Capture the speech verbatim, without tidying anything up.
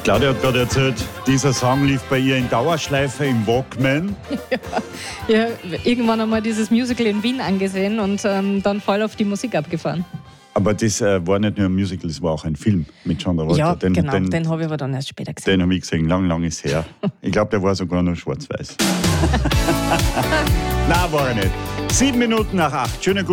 Claudia hat gerade erzählt, dieser Song lief bei ihr in Dauerschleife im Walkman. Ja, ja, irgendwann einmal dieses Musical in Wien angesehen und ähm, dann voll auf die Musik abgefahren. Aber das äh, war nicht nur ein Musical, es war auch ein Film mit John Travolta. Ja, den, genau, den, den, habe ich aber dann erst später gesehen. den habe ich gesehen, lang, lang ist her. Ich glaube, der war sogar noch schwarz-weiß. Nein, war er nicht. Sieben Minuten nach acht. Schönen guten